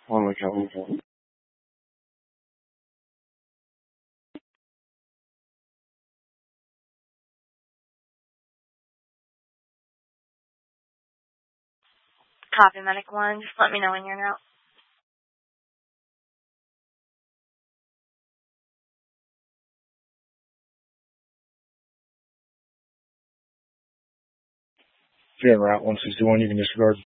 One account. Copy, Medic 1. Just let me know when you're out. If you're en route 161, you can disregard.